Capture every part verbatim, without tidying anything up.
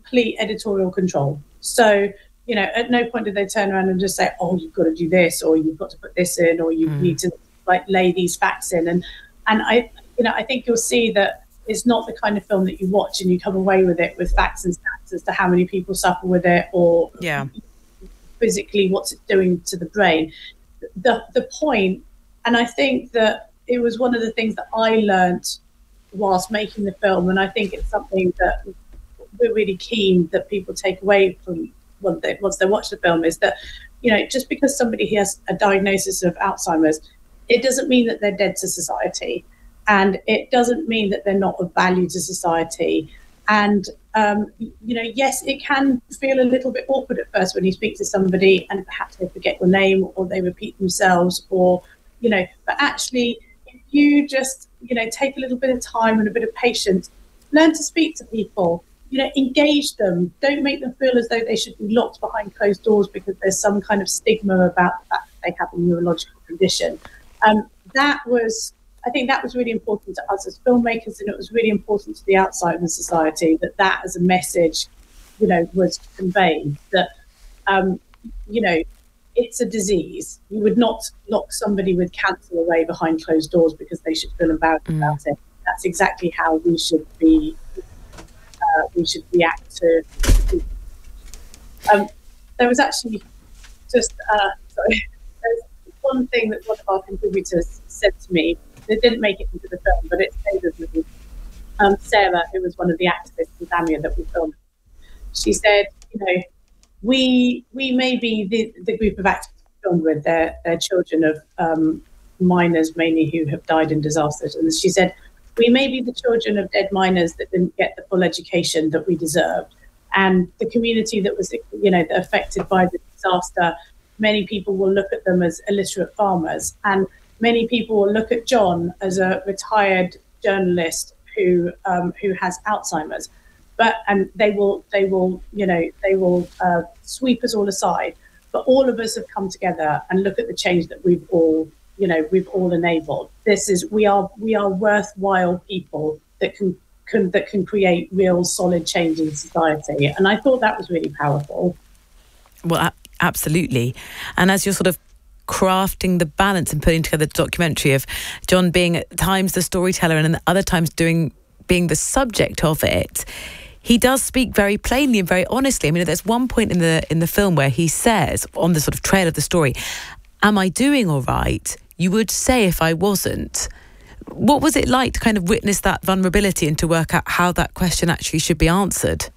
complete editorial control. So, you know, at no point did they turn around and just say, oh, you've got to do this, or you've got to put this in, or you mm. need to like lay these facts in. And and I, you know, I think you'll see that it's not the kind of film that you watch and you come away with it with facts and stats as to how many people suffer with it, or yeah. physically what's it doing to the brain. The the point, and I think that it was one of the things that I learnt whilst making the film, and I think it's something that we're really keen that people take away from once they, once they watch the film, is that, you know, just because somebody has a diagnosis of Alzheimer's, it doesn't mean that they're dead to society, and it doesn't mean that they're not of value to society. And um, you know, yes, it can feel a little bit awkward at first when you speak to somebody and perhaps they forget your name, or they repeat themselves, or, you know, but actually if you just, you know, take a little bit of time and a bit of patience, learn to speak to people, you know, engage them. Don't make them feel as though they should be locked behind closed doors because there's some kind of stigma about the fact that they have a neurological condition. Um, that was, I think that was really important to us as filmmakers, and it was really important to the Alzheimer's Society that that as a message, you know, was conveyed, that, um, you know, it's a disease. You would not lock somebody with cancer away behind closed doors because they should feel embarrassed mm. about it. That's exactly how we should be, uh, we should react to. Um, there was actually just, uh, sorry, there's one thing that one of our contributors said to me. It didn't make it into the film, but it stayed with me. Um, Sarah, who was one of the activists in Zambia that we filmed, she said, you know, we we may be the, the group of activists we filmed with, they're, they're children of um, miners mainly who have died in disasters. And she said, we may be the children of dead miners that didn't get the full education that we deserved. And the community that was, you know, affected by the disaster, many people will look at them as illiterate farmers. And many people will look at John as a retired journalist who um, who has Alzheimer's, but and they will they will you know they will uh, sweep us all aside. But all of us have come together and look at the change that we've all you know we've all enabled. This is we are we are worthwhile people that can can that can create real solid change in society. And I thought that was really powerful. Well, a- absolutely. And as you're sort of crafting the balance and putting together the documentary of John being at times the storyteller and at other times doing being the subject of it, he does speak very plainly and very honestly. I mean, there's one point in the in the film where he says, on the sort of trail of the story, am I doing all right? You would say if I wasn't. What was it like to kind of witness that vulnerability and to work out how that question actually should be answered?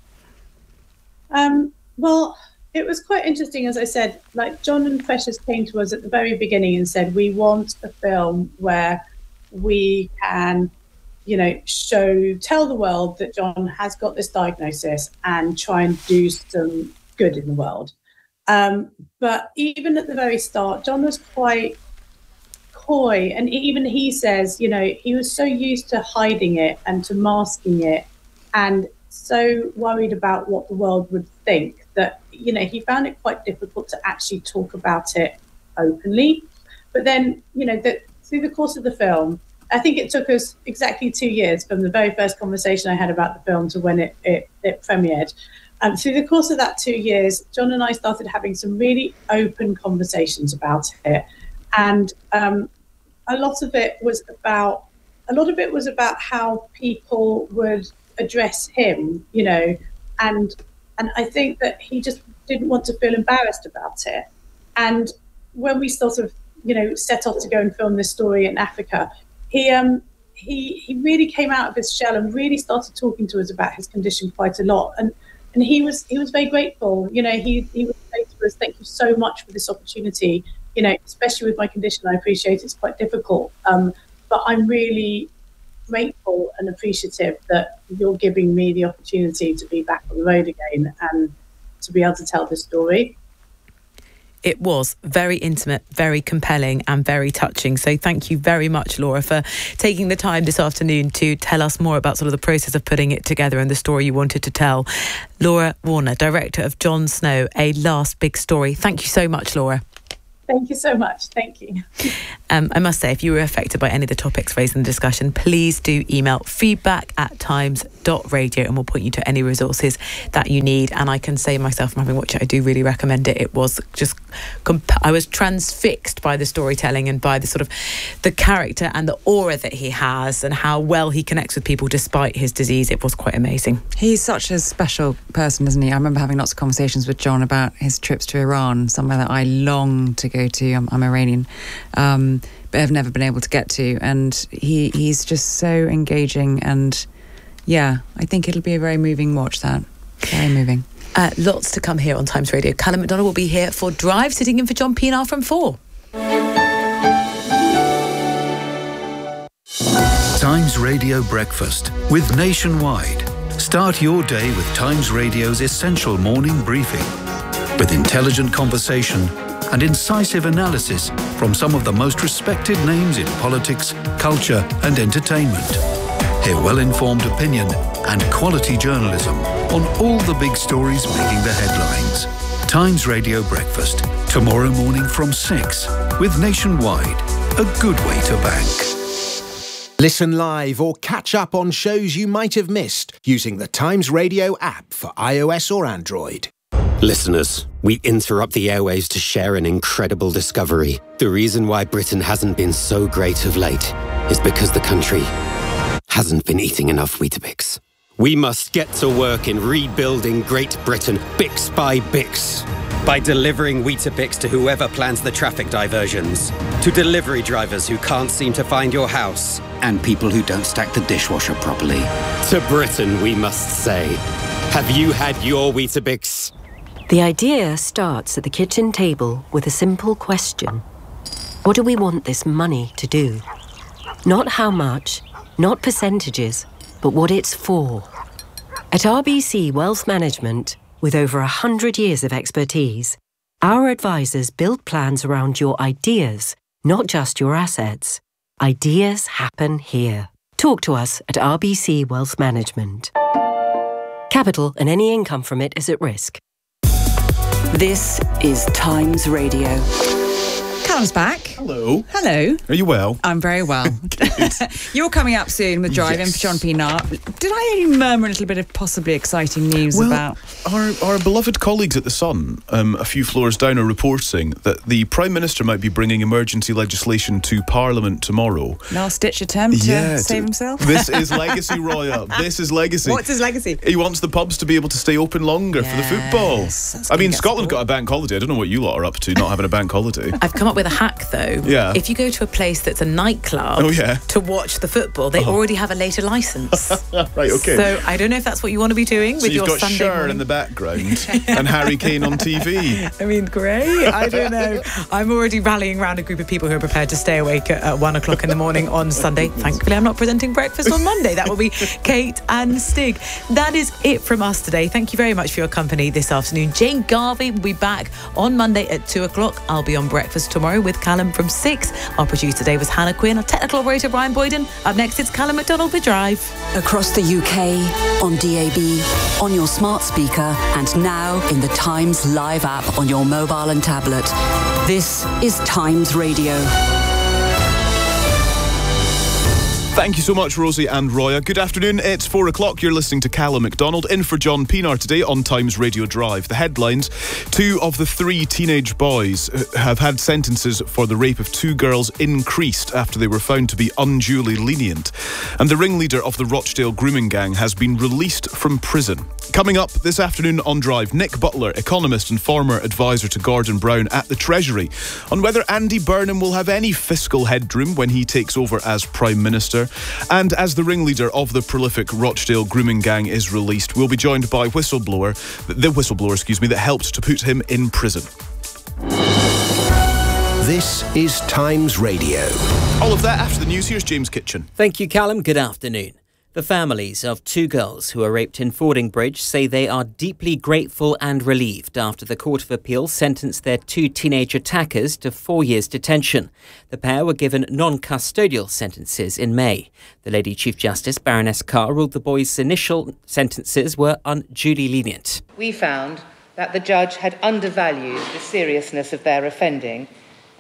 Um, well, it was quite interesting, as I said, like John and Precious came to us at the very beginning and said, we want a film where we can, you know, show, tell the world that John has got this diagnosis and try and do some good in the world. Um, but even at the very start, John was quite coy. And even he says, you know, he was so used to hiding it and to masking it and so worried about what the world would think that, you know, he found it quite difficult to actually talk about it openly. But then, you know, that through the course of the film, I think it took us exactly two years from the very first conversation I had about the film to when it, it, it premiered. And through the course of that two years, John and I started having some really open conversations about it. And um, a lot of it was about, a lot of it was about how people would address him, you know, and and I think that he just didn't want to feel embarrassed about it. And when we sort of, you know, set off to go and film this story in Africa, he um he he really came out of his shell and really started talking to us about his condition quite a lot. And and he was he was very grateful. You know, he he would say to us, "Thank you so much for this opportunity. You know, especially with my condition, I appreciate it's quite difficult. Um, but I'm really grateful and appreciative that you're giving me the opportunity to be back on the road again and to be able to tell this story." It was very intimate, very compelling and very touching. So thank you very much, Laura, for taking the time this afternoon to tell us more about sort of the process of putting it together and the story you wanted to tell. Laura Warner, director of Jon Snow, A Last Big Story. Thank you so much, Laura. Thank you so much. Thank you. Um, I must say, if you were affected by any of the topics raised in the discussion, please do email feedback at times dot radio and we'll point you to any resources that you need. And I can say myself, from having watched it, I do really recommend it. It was just, comp- I was transfixed by the storytelling and by the sort of the character and the aura that he has and how well he connects with people despite his disease. It was quite amazing. He's such a special person, isn't he? I remember having lots of conversations with John about his trips to Iran, somewhere that I long to go to. I'm, I'm Iranian, um, but I've never been able to get to. And he he's just so engaging. And yeah, I think it'll be a very moving watch, that. Very moving. Uh, lots to come here on Times Radio. Callum McDonald will be here for Drive, sitting in for John Pienaar from four. Times Radio Breakfast with Nationwide. Start your day with Times Radio's essential morning briefing with intelligent conversation and incisive analysis from some of the most respected names in politics, culture and entertainment. Hear well-informed opinion and quality journalism on all the big stories making the headlines. Times Radio Breakfast, tomorrow morning from six with Nationwide, a good way to bank. Listen live or catch up on shows you might have missed using the Times Radio app for iOS or Android. Listeners, we interrupt the airwaves to share an incredible discovery. The reason why Britain hasn't been so great of late is because the country hasn't been eating enough Weetabix. We must get to work in rebuilding Great Britain, Bix by Bix. By delivering Weetabix to whoever plans the traffic diversions, to delivery drivers who can't seem to find your house, and people who don't stack the dishwasher properly. To Britain, we must say, have you had your Weetabix? The idea starts at the kitchen table with a simple question. What do we want this money to do? Not how much, not percentages, but what it's for. At R B C Wealth Management, with over one hundred years of expertise, our advisors build plans around your ideas, not just your assets. Ideas happen here. Talk to us at R B C Wealth Management. Capital and any income from it is at risk. This is Times Radio. Callum's back. Hello. Hello. Are you well? I'm very well. You're coming up soon with Drive in Yes. for John Pienaar. Did I only murmur a little bit of possibly exciting news Well, about... our, our beloved colleagues at The Sun, um, a few floors down, are reporting that the Prime Minister might be bringing emergency legislation to Parliament tomorrow. Last-ditch attempt to Yeah, save to- himself? This is legacy, Roya. This is legacy. What's his legacy? He wants the pubs to be able to stay open longer for the football. Yes, that's I mean, gonna get Scotland support. got a bank holiday. I don't know what you lot are up to, not having a bank holiday. I've come up with a hack, though. Yeah. If you go to a place that's a nightclub Oh, yeah. to watch the football, they Oh. already have a later licence. Right, okay. So I don't know if that's what you want to be doing So with you've your got Sunday Cher morning. in the background and Harry Kane on T V. I mean, great. I don't know. I'm already rallying around a group of people who are prepared to stay awake at, at one o'clock in the morning on Sunday. Thankfully, I'm not presenting breakfast on Monday. That will be Kate and Stig. That is it from us today. Thank you very much for your company this afternoon. Jane Garvey will be back on Monday at two o'clock. I'll be on breakfast tomorrow with Callum from six. Our producer today was Hannah Quinn. Our technical operator, Brian Boyden. Up next, it's Callum McDonald with Drive. Across the U K, on D A B, on your smart speaker, and now in the Times Live app on your mobile and tablet. This is Times Radio. Thank you so much, Rosie and Roya. Good afternoon. It's four o'clock. You're listening to Callum McDonald in for John Pienaar today on Times Radio Drive. The headlines: two of the three teenage boys have had sentences for the rape of two girls increased after they were found to be unduly lenient. And the ringleader of the Rochdale grooming gang has been released from prison. Coming up this afternoon on Drive, Nick Butler, economist and former advisor to Gordon Brown at the Treasury, on whether Andy Burnham will have any fiscal headroom when he takes over as Prime Minister. And as the ringleader of the prolific Rochdale grooming gang is released, we'll be joined by whistleblower, the whistleblower, excuse me, that helped to put him in prison. This is Times Radio. All of that after the news. Here's James Kitchen. Thank you, Callum. Good afternoon. The families of two girls who were raped in Fordingbridge say they are deeply grateful and relieved after the Court of Appeal sentenced their two teenage attackers to four years detention. The pair were given non-custodial sentences in May. The Lady Chief Justice, Baroness Carr, ruled the boys' initial sentences were unduly lenient. We found that the judge had undervalued the seriousness of their offending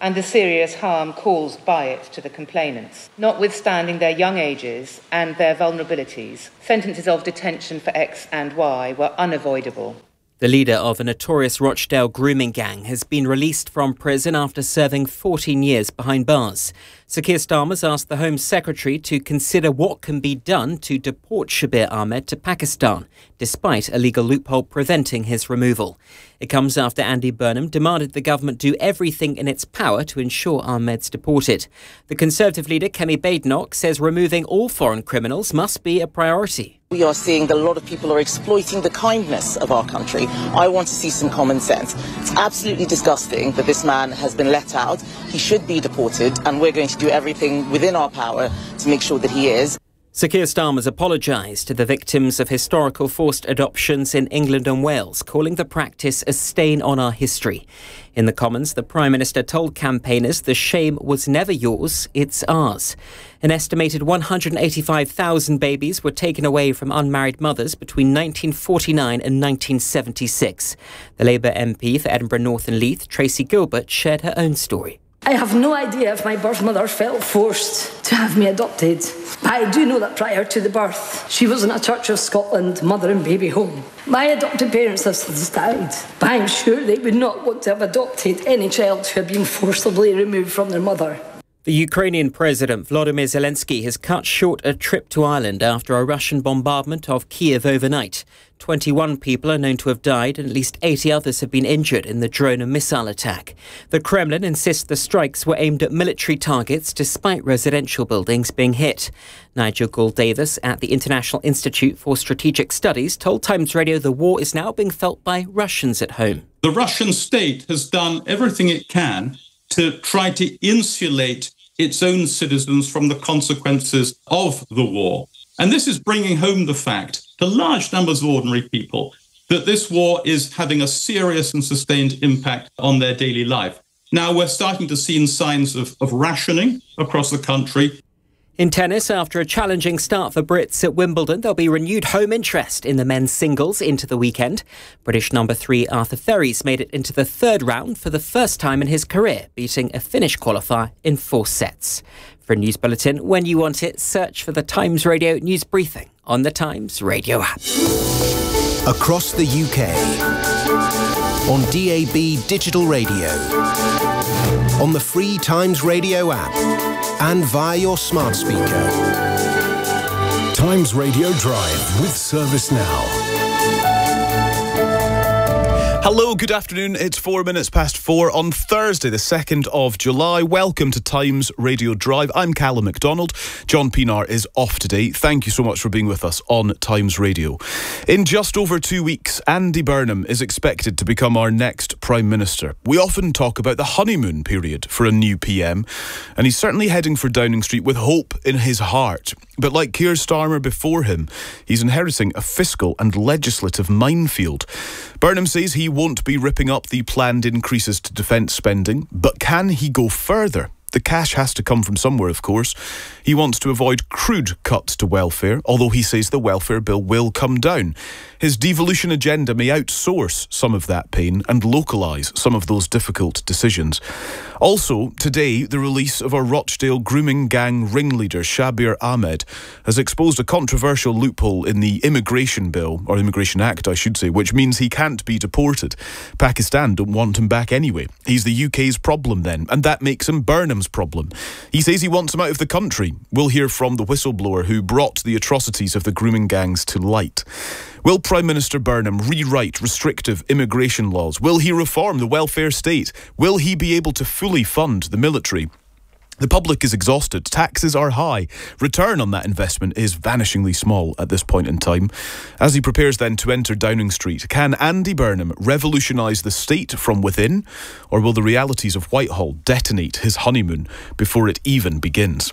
and the serious harm caused by it to the complainants. Notwithstanding their young ages and their vulnerabilities, sentences of detention for X and Y were unavoidable. The leader of a notorious Rochdale grooming gang has been released from prison after serving fourteen years behind bars. Sir Keir Starmer's asked the Home Secretary to consider what can be done to deport Shabir Ahmed to Pakistan, despite a legal loophole preventing his removal. It comes after Andy Burnham demanded the government do everything in its power to ensure Ahmed's deported. The Conservative leader, Kemi Badenoch, says removing all foreign criminals must be a priority. We are seeing that a lot of people are exploiting the kindness of our country. I want to see some common sense. It's absolutely disgusting that this man has been let out. He should be deported, and we're going to do everything within our power to make sure that he is. Sir Keir Starmer's apologised to the victims of historical forced adoptions in England and Wales, calling the practice a stain on our history. In the Commons, the Prime Minister told campaigners the shame was never yours, it's ours. An estimated one hundred eighty-five thousand babies were taken away from unmarried mothers between nineteen forty-nine and nineteen seventy-six. The Labour M P for Edinburgh North and Leith, Tracy Gilbert, shared her own story. I have no idea if my birth mother felt forced to have me adopted. But I do know that prior to the birth, she was in a Church of Scotland mother and baby home. My adopted parents have since died, but I'm sure they would not want to have adopted any child who had been forcibly removed from their mother. The Ukrainian President Volodymyr Zelensky has cut short a trip to Ireland after a Russian bombardment of Kiev overnight. twenty-one people are known to have died and at least eighty others have been injured in the drone and missile attack. The Kremlin insists the strikes were aimed at military targets despite residential buildings being hit. Nigel Gould-Davis at the International Institute for Strategic Studies told Times Radio the war is now being felt by Russians at home. The Russian state has done everything it can to try to insulate its own citizens from the consequences of the war. And this is bringing home the fact to large numbers of ordinary people that this war is having a serious and sustained impact on their daily life. Now we're starting to see signs of, of rationing across the country. In tennis, after a challenging start for Brits at Wimbledon, there'll be renewed home interest in the men's singles into the weekend. British number three Arthur Ferries made it into the third round for the first time in his career, beating a Finnish qualifier in four sets. For a news bulletin, when you want it, search for the Times Radio News Briefing on the Times Radio app. Across the U K, on D A B digital radio, on the free Times Radio app, and via your smart speaker. Times Radio Drive with Service Now. Hello, good afternoon. It's four minutes past four on Thursday, the second of July. Welcome to Times Radio Drive. I'm Callum MacDonald. John Pienaar is off today. Thank you so much for being with us on Times Radio. In just over two weeks, Andy Burnham is expected to become our next Prime Minister. We often talk about the honeymoon period for a new P M, and he's certainly heading for Downing Street with hope in his heart. But like Keir Starmer before him, he's inheriting a fiscal and legislative minefield. Burnham says he won't be ripping up the planned increases to defence spending, but can he go further? The cash has to come from somewhere, of course. He wants to avoid crude cuts to welfare, although he says the welfare bill will come down. His devolution agenda may outsource some of that pain and localise some of those difficult decisions. Also, today, the release of a Rochdale grooming gang ringleader, Shabir Ahmed, has exposed a controversial loophole in the Immigration Bill, or Immigration Act, I should say, which means he can't be deported. Pakistan don't want him back anyway. He's the U K's problem then, and that makes him Burnham's problem. He says he wants him out of the country. We'll hear from the whistleblower who brought the atrocities of the grooming gangs to light. Will Prime Minister Burnham rewrite restrictive immigration laws? Will he reform the welfare state? Will he be able to fully fund the military? The public is exhausted. Taxes are high. Return on that investment is vanishingly small at this point in time. As he prepares then to enter Downing Street, can Andy Burnham revolutionise the state from within? Or will the realities of Whitehall detonate his honeymoon before it even begins?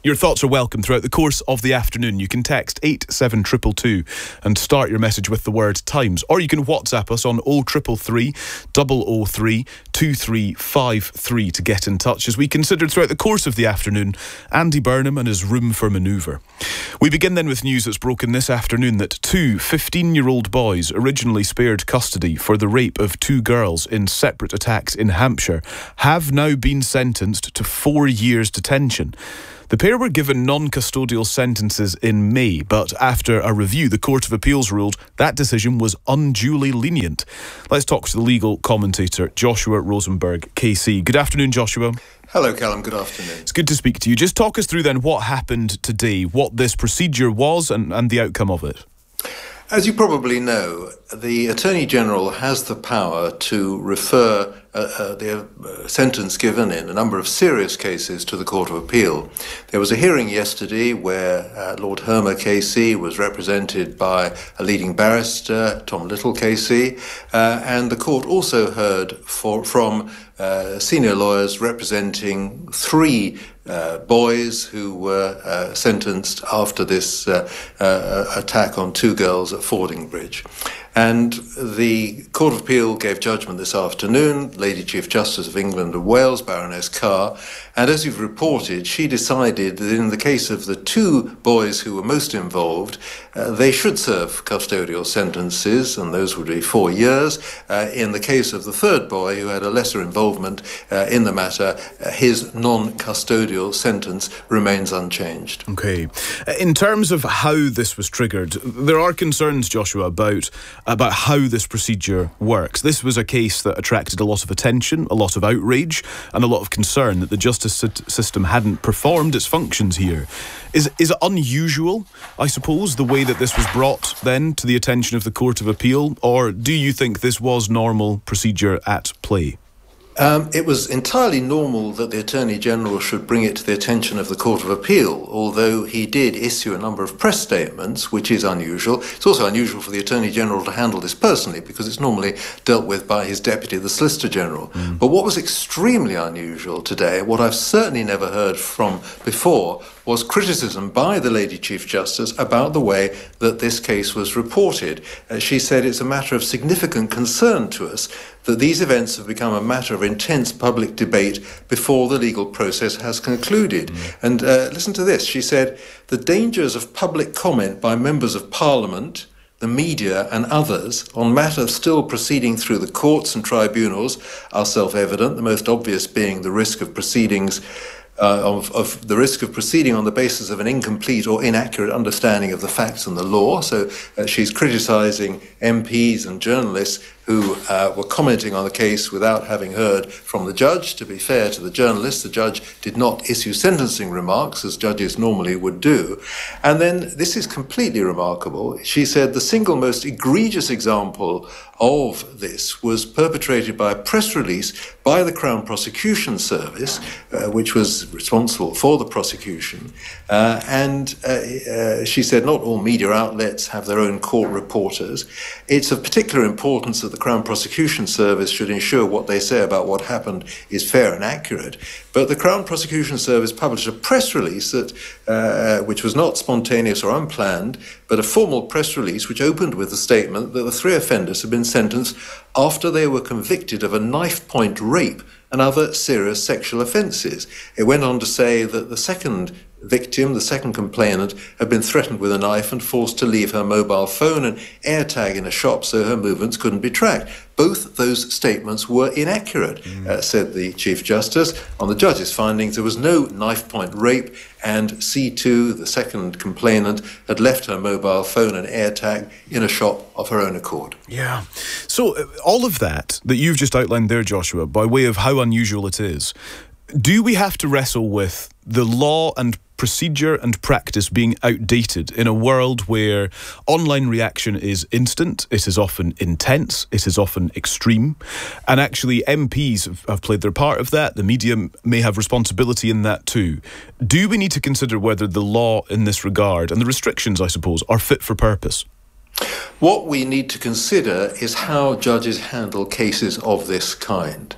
Your thoughts are welcome throughout the course of the afternoon. You can text eight seven two two two and start your message with the word Times, or you can WhatsApp us on oh three three three, oh oh three, two three five three to get in touch as we considered throughout the course of the afternoon Andy Burnham and his room for manoeuvre. We begin then with news that's broken this afternoon that two fifteen-year-old boys originally spared custody for the rape of two girls in separate attacks in Hampshire have now been sentenced to four years detention. The pair were given non-custodial sentences in May, but after a review, the Court of Appeals ruled that decision was unduly lenient. Let's talk to the legal commentator, Joshua Rosenberg, K C. Good afternoon, Joshua. Hello, Callum. Good afternoon. It's good to speak to you. Just talk us through then what happened today, what this procedure was and, and the outcome of it. As you probably know, the Attorney General has the power to refer uh, uh, the uh, sentence given in a number of serious cases to the Court of Appeal. There was a hearing yesterday where uh, Lord Hermer K C was represented by a leading barrister, Tom Little K C, uh, and the court also heard for, from uh, senior lawyers representing three Uh, boys who were uh, sentenced after this uh, uh, attack on two girls at Fordingbridge. And the Court of Appeal gave judgment this afternoon, Lady Chief Justice of England and Wales, Baroness Carr, and as you've reported, she decided that in the case of the two boys who were most involved, uh, they should serve custodial sentences, and those would be four years. Uh, in the case of the third boy, who had a lesser involvement uh, in the matter, uh, his non-custodial sentence remains unchanged. Okay. In terms of how this was triggered, there are concerns, Joshua, about about how this procedure works. This was a case that attracted a lot of attention, a lot of outrage, and a lot of concern that the justice system hadn't performed its functions here. Is, is it unusual, I suppose, the way that this was brought then to the attention of the Court of Appeal, or do you think this was normal procedure at play? Um, it was entirely normal that the Attorney General should bring it to the attention of the Court of Appeal, although he did issue a number of press statements, which is unusual. It's also unusual for the Attorney General to handle this personally, because it's normally dealt with by his deputy, the Solicitor General. Mm. But what was extremely unusual today, what I've certainly never heard from before, was criticism by the Lady Chief Justice about the way that this case was reported. Uh, she said it's a matter of significant concern to us that these events have become a matter of intense public debate before the legal process has concluded. Mm. And uh, listen to this. She said, the dangers of public comment by members of Parliament, the media and others on matters still proceeding through the courts and tribunals are self-evident, the most obvious being the risk of proceedings Uh, of, of the risk of proceeding on the basis of an incomplete or inaccurate understanding of the facts and the law. So uh, she's criticising M Ps and journalists who uh, were commenting on the case without having heard from the judge. To be fair to the journalists, the judge did not issue sentencing remarks, as judges normally would do. And then, this is completely remarkable, she said the single most egregious example of this was perpetrated by a press release by the Crown Prosecution Service, uh, which was responsible for the prosecution. Uh, and uh, uh, she said not all media outlets have their own court reporters. It's of particular importance that the Crown Prosecution Service should ensure what they say about what happened is fair and accurate. But the Crown Prosecution Service published a press release that, uh, which was not spontaneous or unplanned, but a formal press release which opened with the statement that the three offenders had been sentenced after they were convicted of a knife-point rape and other serious sexual offences. It went on to say that the second victim, the second complainant, had been threatened with a knife and forced to leave her mobile phone and AirTag in a shop so her movements couldn't be tracked. Both those statements were inaccurate, mm. uh, said the Chief Justice. On the judge's findings, there was no knife-point rape, and C two, the second complainant, had left her mobile phone and AirTag in a shop of her own accord. Yeah. So uh, all of that that you've just outlined there, Joshua, by way of how unusual it is, do we have to wrestle with the law and procedure and practice being outdated in a world where online reaction is instant, it is often intense, it is often extreme, and actually M Ps have played their part of that, the media may have responsibility in that too. Do we need to consider whether the law in this regard, and the restrictions, I suppose, are fit for purpose? What we need to consider is how judges handle cases of this kind.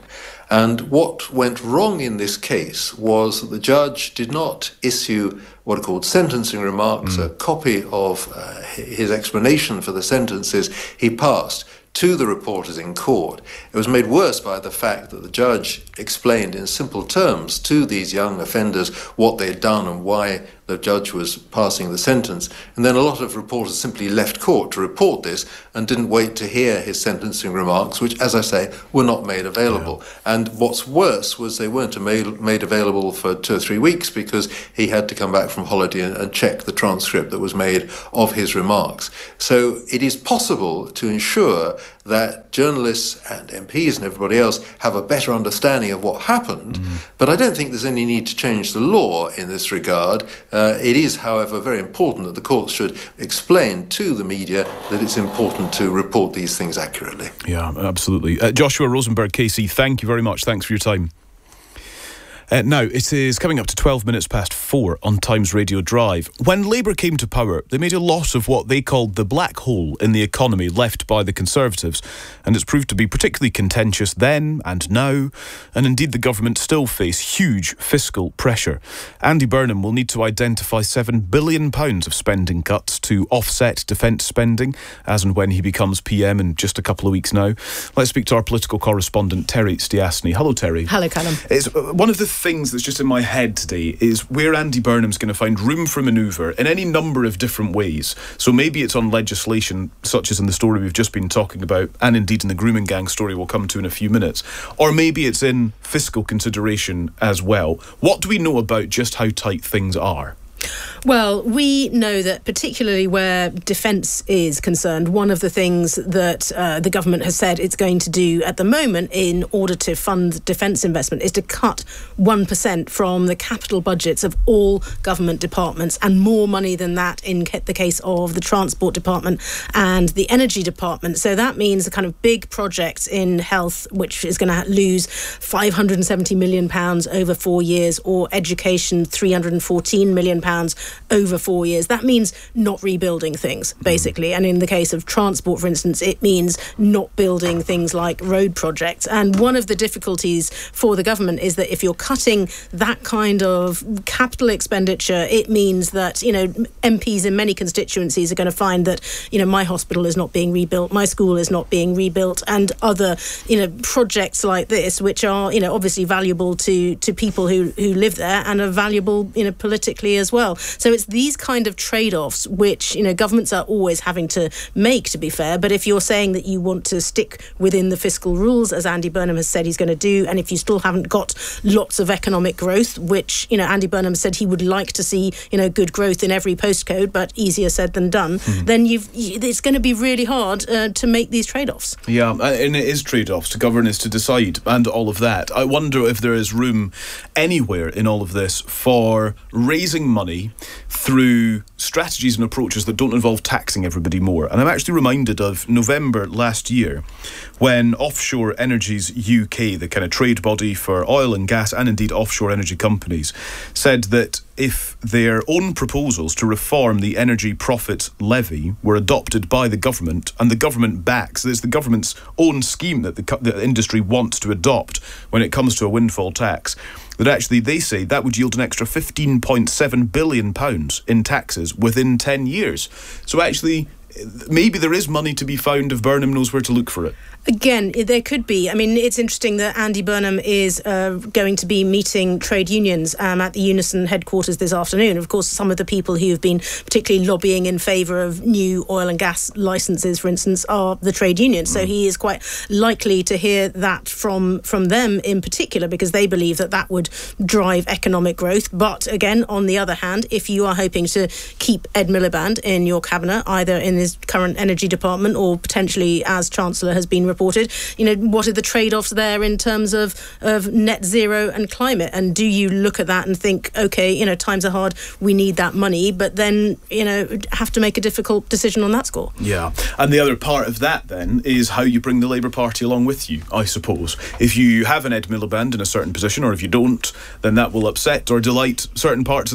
And what went wrong in this case was that the judge did not issue what are called sentencing remarks, mm. a copy of uh, his explanation for the sentences he passed to the reporters in court. It was made worse by the fact that the judge explained in simple terms to these young offenders what they'd done and why the judge was passing the sentence. And then a lot of reporters simply left court to report this and didn't wait to hear his sentencing remarks, which, as I say, were not made available. Yeah. And what's worse was they weren't made, made available for two or three weeks because he had to come back from holiday and, and check the transcript that was made of his remarks. So it is possible to ensure that journalists and M Ps and everybody else have a better understanding of what happened, mm. but I don't think there's any need to change the law in this regard. Uh, it is, however, very important that the courts should explain to the media that it's important to report these things accurately. Yeah, absolutely. Uh, Joshua Rosenberg, K C, thank you very much. Thanks for your time. Uh, now, it is coming up to twelve minutes past four on Times Radio Drive. When Labour came to power, they made a lot of what they called the black hole in the economy left by the Conservatives, and it's proved to be particularly contentious then and now, and indeed the government still face huge fiscal pressure. Andy Burnham will need to identify seven billion pounds of spending cuts to offset defence spending, as and when he becomes P M in just a couple of weeks now. Let's speak to our political correspondent, Terry Stiasny. Hello, Terry. Hello, Callum. It's uh, one of the things that's just in my head today is where Andy Burnham's going to find room for manoeuvre in any number of different ways. So maybe it's on legislation, such as in the story we've just been talking about, and indeed in the grooming gang story we'll come to in a few minutes. Or maybe it's in fiscal consideration as well. What do we know about just how tight things are? Well, we know that particularly where defence is concerned, one of the things that uh, the government has said it's going to do at the moment in order to fund defence investment is to cut one percent from the capital budgets of all government departments, and more money than that in the case of the Transport Department and the Energy Department. So that means the kind of big projects in health, which is going to lose five hundred seventy million pounds over four years, or education, three hundred fourteen million pounds over four years. That means not rebuilding things, basically. Mm. And in the case of transport, for instance, it means not building things like road projects. And one of the difficulties for the government is that if you're cutting that kind of capital expenditure, it means that, you know, M Ps in many constituencies are going to find that, you know, my hospital is not being rebuilt, my school is not being rebuilt, and other, you know, projects like this, which are, you know, obviously valuable to, to people who, who live there and are valuable, you know, politically as well. So it's these kind of trade-offs which, you know, governments are always having to make, to be fair. But if you're saying that you want to stick within the fiscal rules, as Andy Burnham has said he's going to do, and if you still haven't got lots of economic growth, which, you know, Andy Burnham said he would like to see, you know, good growth in every postcode, but easier said than done, mm. then you've it's going to be really hard uh, to make these trade-offs. Yeah, and it is trade-offs. To govern is to decide, and all of that. I wonder if there is room anywhere in all of this for raising money through strategies and approaches that don't involve taxing everybody more. And I'm actually reminded of November last year when Offshore Energies U K, the kind of trade body for oil and gas and indeed offshore energy companies, said that if their own proposals to reform the energy profit levy were adopted by the government, and the government backs, there's the government's own scheme that the, the industry wants to adopt when it comes to a windfall tax, that actually they say that would yield an extra fifteen point seven billion pounds in taxes within ten years. So actually, maybe there is money to be found if Burnham knows where to look for it. Again, there could be. I mean, it's interesting that Andy Burnham is uh, going to be meeting trade unions um, at the Unison headquarters this afternoon. Of course, some of the people who have been particularly lobbying in favour of new oil and gas licences, for instance, are the trade unions. Mm. So he is quite likely to hear that from, from them in particular, because they believe that that would drive economic growth. But again, on the other hand, if you are hoping to keep Ed Miliband in your cabinet, either in his current energy department or potentially, as Chancellor has been reported, you know, what are the trade-offs there in terms of, of net zero and climate? And do you look at that and think, OK, you know, times are hard, we need that money, but then, you know, have to make a difficult decision on that score? Yeah. And the other part of that, then, is how you bring the Labour Party along with you, I suppose. If you have an Ed Miliband in a certain position, or if you don't, then that will upset or delight certain parts of the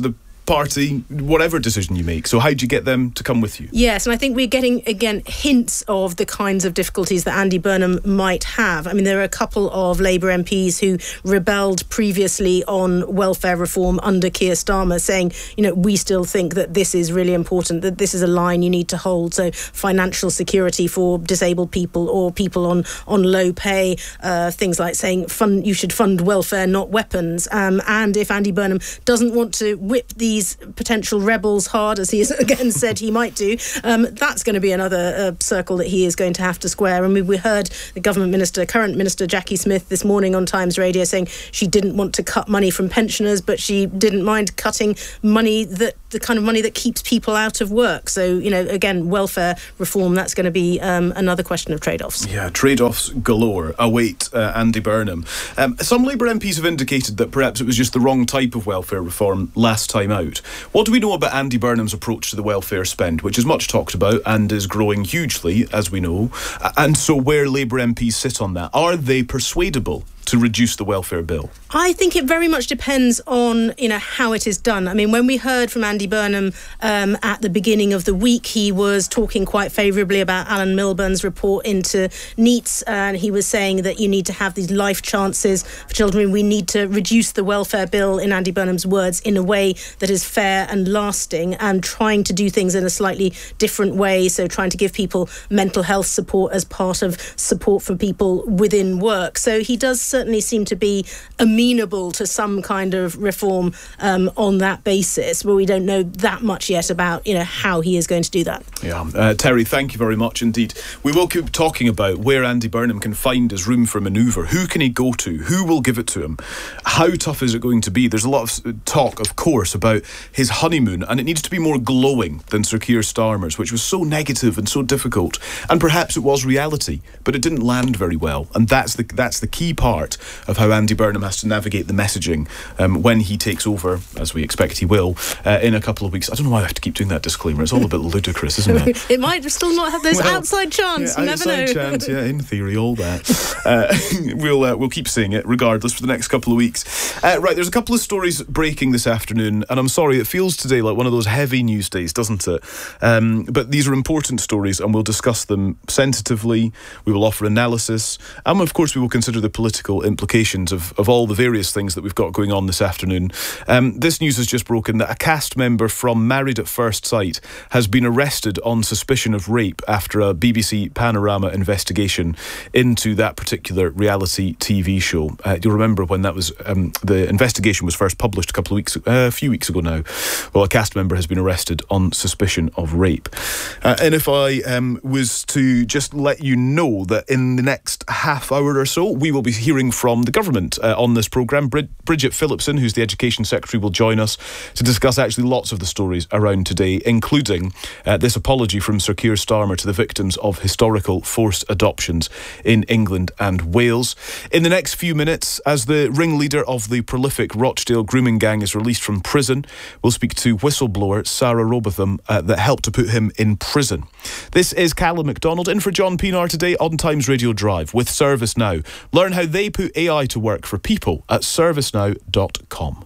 party, whatever decision you make. So how do you get them to come with you? Yes, and I think we're getting, again, hints of the kinds of difficulties that Andy Burnham might have. I mean, there are a couple of Labour M Ps who rebelled previously on welfare reform under Keir Starmer, saying, you know, we still think that this is really important, that this is a line you need to hold. So financial security for disabled people or people on, on low pay, uh, things like saying fund, you should fund welfare, not weapons. Um, and if Andy Burnham doesn't want to whip these potential rebels hard, as he has again said he might do, um, that's going to be another uh, circle that he is going to have to square. And we, we heard the government minister, current minister Jackie Smith, this morning on Times Radio saying she didn't want to cut money from pensioners, but she didn't mind cutting money that the kind of money that keeps people out of work. So, you know, again, welfare reform, that's going to be um, another question of trade-offs. Yeah, trade-offs galore await uh, Andy Burnham. Um, some Labour M Ps have indicated that perhaps it was just the wrong type of welfare reform last time out. What do we know about Andy Burnham's approach to the welfare spend, which is much talked about and is growing hugely, as we know, and so where Labour M Ps sit on that? Are they persuadable to reduce the welfare bill? I think it very much depends on, you know, how it is done. I mean, when we heard from Andy Burnham um, at the beginning of the week, he was talking quite favourably about Alan Milburn's report into NEETs, and he was saying that you need to have these life chances for children. We need to reduce the welfare bill, in Andy Burnham's words, in a way that is fair and lasting, and trying to do things in a slightly different way. So trying to give people mental health support as part of support for people within work. So he does certainly seem to be amenable to some kind of reform um, on that basis, but we don't know that much yet about, you know, how he is going to do that. Yeah, uh, Terry, thank you very much indeed. We will keep talking about where Andy Burnham can find his room for manoeuvre. Who can he go to? Who will give it to him? How tough is it going to be? There's a lot of talk, of course, about his honeymoon, and it needs to be more glowing than Sir Keir Starmer's, which was so negative and so difficult. And perhaps it was reality, but it didn't land very well. And that's the that's the key part of how Andy Burnham has to navigate the messaging um, when he takes over, as we expect he will, uh, in a couple of weeks. I don't know why I have to keep doing that disclaimer. It's all a bit ludicrous, isn't it? It might still not have those well, outside chance. Yeah, you outside never know. chance, yeah, in theory, all that. Uh, we'll uh, we'll keep seeing it regardless for the next couple of weeks. Uh, right, there's a couple of stories breaking this afternoon, and I'm sorry, it feels today like one of those heavy news days, doesn't it? Um, but these are important stories, and we'll discuss them sensitively. We will offer analysis, and of course we will consider the political implications of, of all the various things that we've got going on this afternoon. Um, this news has just broken that a cast member from Married at First Sight has been arrested on suspicion of rape after a B B C Panorama investigation into that particular reality T V show. Uh, you'll remember when that was um, the investigation was first published a couple of weeks, uh, a few weeks ago now. Well, a cast member has been arrested on suspicion of rape. Uh, and if I um, was to just let you know that in the next half hour or so, we will be hearing from the government uh, on this programme. Brid- Bridget Phillipson, who's the Education Secretary, will join us to discuss actually lots of the stories around today, including uh, this apology from Sir Keir Starmer to the victims of historical forced adoptions in England and Wales. In the next few minutes, as the ringleader of the prolific Rochdale grooming gang is released from prison, we'll speak to whistleblower Sarah Robotham uh, that helped to put him in prison. This is Callum McDonald in for John Pienaar today on Times Radio Drive with ServiceNow. Learn how they put A I to work for people at service now dot com.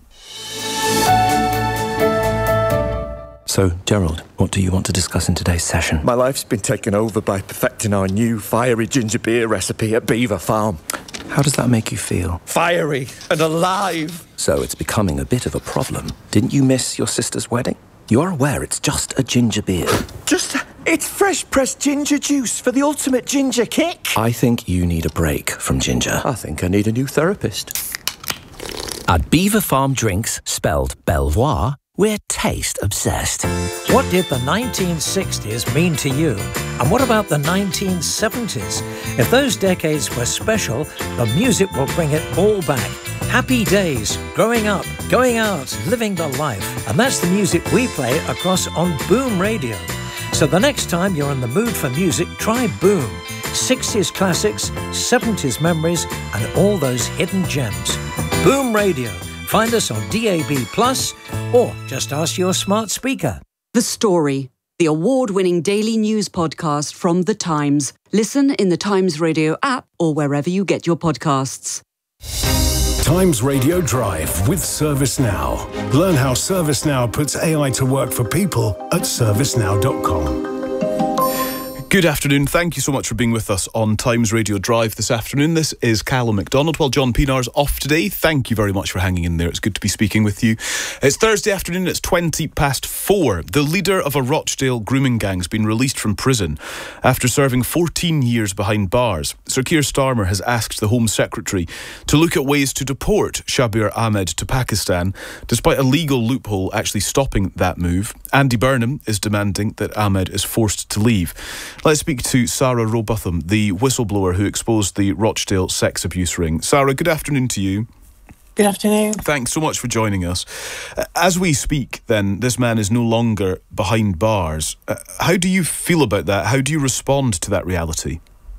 So, Gerald, what do you want to discuss in today's session? My life's been taken over by perfecting our new fiery ginger beer recipe at Beaver Farm. How does that make you feel? Fiery and alive! So it's becoming a bit of a problem. Didn't you miss your sister's wedding? You are aware it's just a ginger beer. Just... It's fresh pressed ginger juice for the ultimate ginger kick. I think you need a break from ginger. I think I need a new therapist. At Beaver Farm Drinks, spelled Belvoir, we're taste obsessed. What did the nineteen sixties mean to you? And what about the nineteen seventies? If those decades were special, the music will bring it all back. Happy days, growing up, going out, living the life. And that's the music we play across on Boom Radio. So the next time you're in the mood for music, try Boom. sixties classics, seventies memories, and all those hidden gems. Boom Radio. Find us on D A B plus, or just ask your smart speaker. The Story, the award-winning daily news podcast from The Times. Listen in the Times Radio app or wherever you get your podcasts. Times Radio Drive with ServiceNow. Learn how ServiceNow puts A I to work for people at service now dot com. Good afternoon. Thank you so much for being with us on Times Radio Drive this afternoon. This is Callum McDonald. While John Pienaar's off today, thank you very much for hanging in there. It's good to be speaking with you. It's Thursday afternoon. It's twenty past four. The leader of a Rochdale grooming gang has been released from prison after serving fourteen years behind bars. Sir Keir Starmer has asked the Home Secretary to look at ways to deport Shabir Ahmed to Pakistan, despite a legal loophole actually stopping that move. Andy Burnham is demanding that Ahmed is forced to leave. Let's speak to Sarah Robotham, the whistleblower who exposed the Rochdale sex abuse ring. Sarah, good afternoon to you. Good afternoon. Thanks so much for joining us. As we speak, then, this man is no longer behind bars. Uh, how do you feel about that? How do you respond to that reality?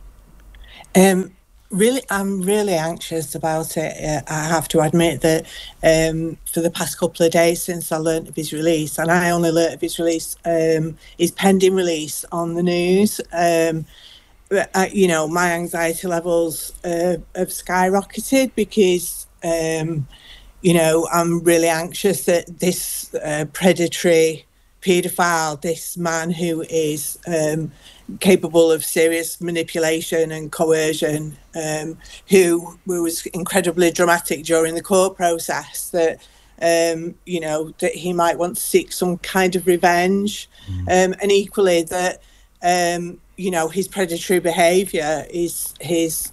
Um, really, I'm really anxious about it. Uh, I have to admit that um, for the past couple of days since I learnt of his release, and I only learnt of his release, um, his pending release on the news, um, uh, you know, my anxiety levels uh, have skyrocketed because, um, you know, I'm really anxious that this uh, predatory paedophile, this man who is um, capable of serious manipulation and coercion, um, who was incredibly dramatic during the court process, that, um, you know, that he might want to seek some kind of revenge. Mm. Um, and equally that, um, you know, his predatory behaviour is his,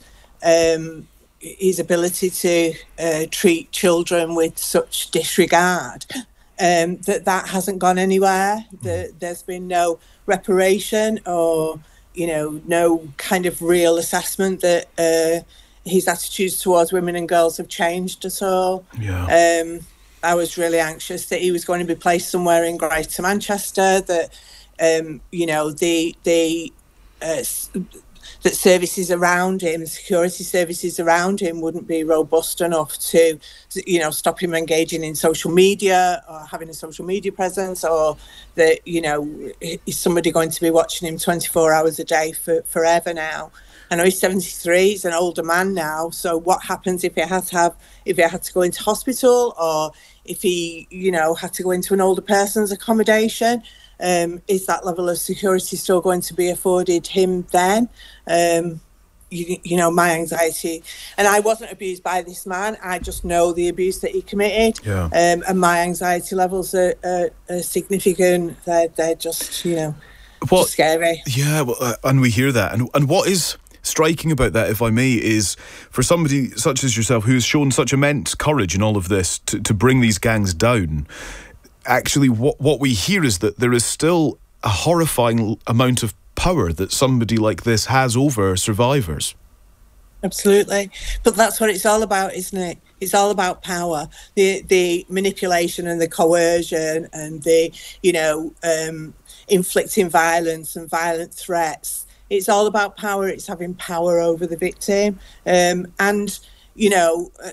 um, his ability to uh, treat children with such disregard. Um, that that hasn't gone anywhere, that there's been no reparation or, you know, no kind of real assessment that uh, his attitudes towards women and girls have changed at all. Yeah. Um, I was really anxious that he was going to be placed somewhere in Greater Manchester, that, um, you know, the, the uh, that services around him, security services around him wouldn't be robust enough to, you know, stop him engaging in social media or having a social media presence, or that, you know, is somebody going to be watching him twenty-four hours a day for forever now? I know he's seventy-three, he's an older man now, so what happens if he had to have, if he had to go into hospital, or if he, you know, had to go into an older person's accommodation? Um, is that level of security still going to be afforded him then? Um, you, you know, my anxiety, and I wasn't abused by this man. I just know the abuse that he committed, yeah. um, and my anxiety levels are, are, are significant. They're, they're just, you know, what, just scary. Yeah, well, uh, and we hear that. And, and what is striking about that, if I may, is for somebody such as yourself who has shown such immense courage in all of this to, to bring these gangs down, actually what what we hear is that there is still a horrifying amount of power that somebody like this has over survivors. Absolutely. But that's what it's all about, isn't it? It's all about power, the the manipulation and the coercion and the, you know, um, inflicting violence and violent threats. It's all about power. It's having power over the victim. Um, and, you know, uh,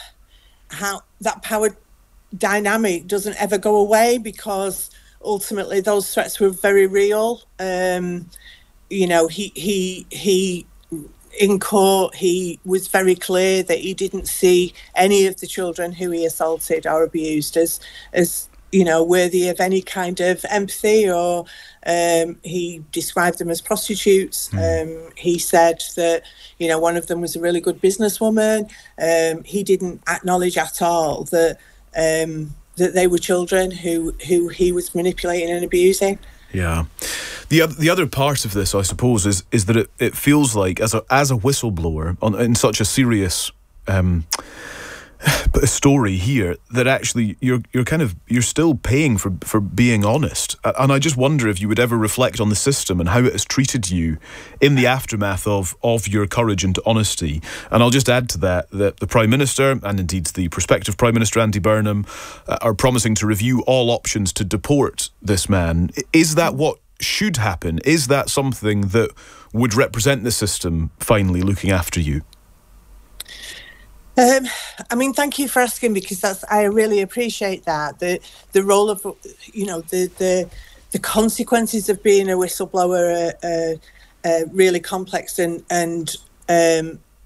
how that power dynamic doesn't ever go away, because ultimately those threats were very real. Um, you know, he he he in court he was very clear that he didn't see any of the children who he assaulted or abused as as you know worthy of any kind of empathy, or um, he described them as prostitutes. Mm. Um, he said that, you know, one of them was a really good businesswoman. Um, he didn't acknowledge at all that Um, that they were children who, who he was manipulating and abusing. Yeah. The other, the other part of this, I suppose, is is that it, it feels like, as a as a whistleblower on in such a serious um, story here, that actually you're you're kind of you're still paying for for being honest. And I just wonder if you would ever reflect on the system and how it has treated you in the aftermath of of your courage and honesty. And I'll just add to that that the Prime Minister, and indeed the prospective Prime Minister Andy Burnham, uh, are promising to review all options to deport this man. Is that what should happen? Is that something that would represent the system finally looking after you? Um, I mean, thank you for asking, because that's, I really appreciate that. The the role of, you know, the the, the consequences of being a whistleblower are, are, are really complex and, and um,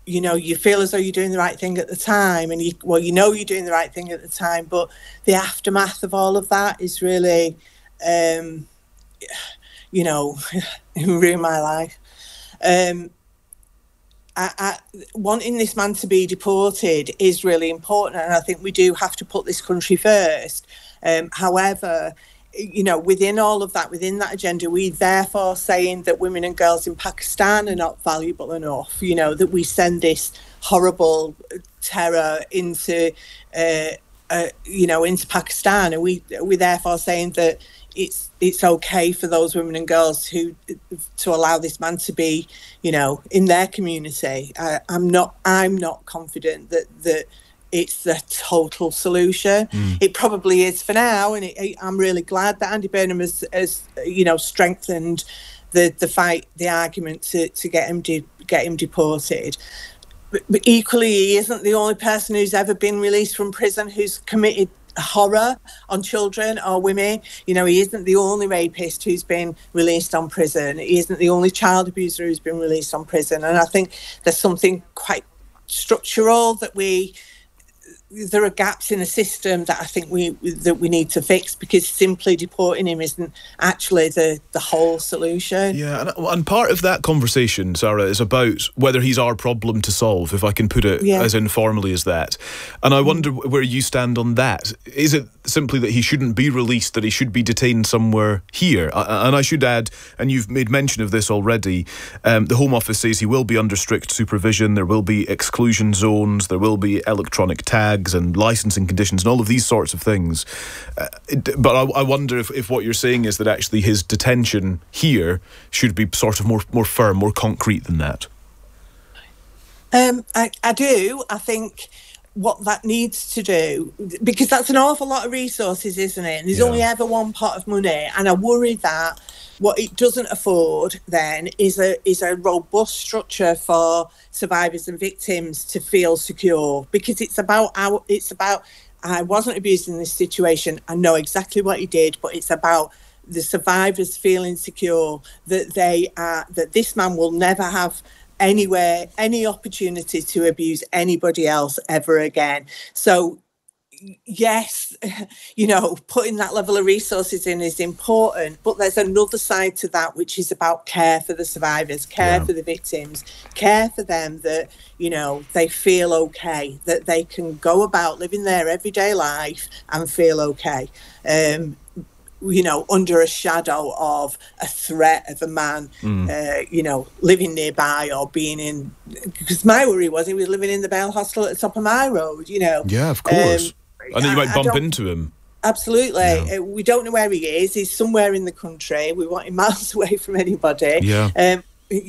you know, you feel as though you're doing the right thing at the time, and you, well, you know you're doing the right thing at the time, but the aftermath of all of that is really, um, you know, ruined my life. Um, I, I, wanting this man to be deported is really important, and I think we do have to put this country first. Um, however, you know, within all of that, within that agenda, we therefore saying that women and girls in Pakistan are not valuable enough, you know, that we send this horrible terror into, uh, uh, you know, into Pakistan. And we, we're therefore saying that it's it's okay for those women and girls who to allow this man to be, you know, in their community. I, I'm not I'm not confident that that it's the total solution. Mm. It probably is for now, and it, I'm really glad that Andy Burnham has, has you know, strengthened the, the fight, the argument to, to get him de- get him deported. But, but equally, he isn't the only person who's ever been released from prison who's committed horror on children or women. You know, he isn't the only rapist who's been released on prison. He isn't the only child abuser who's been released on prison. And I think there's something quite structural that we. There are gaps in the system that I think we that we need to fix, because simply deporting him isn't actually the, the whole solution. Yeah, and, and part of that conversation, Sarah, is about whether he's our problem to solve, if I can put it yeah. as informally as that. And I wonder where you stand on that. Is it simply that he shouldn't be released, that he should be detained somewhere here? And I should add, and you've made mention of this already, um, the Home Office says he will be under strict supervision, there will be exclusion zones, there will be electronic tags and licensing conditions and all of these sorts of things. Uh, it, but I, I wonder if, if what you're saying is that actually his detention here should be sort of more, more firm, more concrete than that. Um, I, I do. I think what that needs to do, because that's an awful lot of resources, isn't it? And there's yeah. only ever one pot of money, and I worry that what it doesn't afford then is a is a robust structure for survivors and victims to feel secure, because it's about our it's about I wasn't abused in this situation, I know exactly what he did, but it's about the survivors feeling secure that they are that this man will never have anywhere any opportunity to abuse anybody else ever again. So yes, you know, putting that level of resources in is important, but there's another side to that, which is about care for the survivors, care yeah. for the victims, care for them, that, you know, they feel okay, that they can go about living their everyday life and feel okay. Um, you know, under a shadow of a threat of a man, mm. uh, you know, living nearby or being in... Because my worry was he was living in the Bale Hostel at the top of my road, you know. Yeah, of course. Um, and then you might I, bump I into him. Absolutely. Yeah. Uh, we don't know where he is. He's somewhere in the country. We want him miles away from anybody. Yeah. Um,